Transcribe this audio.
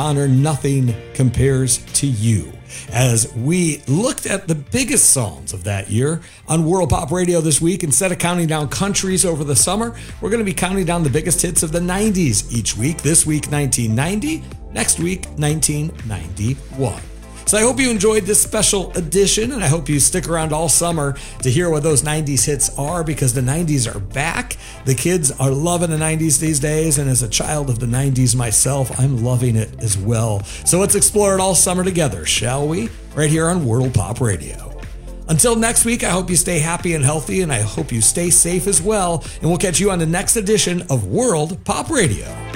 honor, nothing compares to you. As we looked at the biggest songs of that year on World Pop Radio this week, instead of counting down countries over the summer, we're going to be counting down the biggest hits of the 90s each week. This week, 1990. Next week, 1991. So I hope you enjoyed this special edition, and I hope you stick around all summer to hear what those 90s hits are, because the 90s are back. The kids are loving the 90s these days, and as a child of the 90s myself, I'm loving it as well. So let's explore it all summer together, shall we? Right here on World Pop Radio. Until next week, I hope you stay happy and healthy, and I hope you stay safe as well, and we'll catch you on the next edition of World Pop Radio.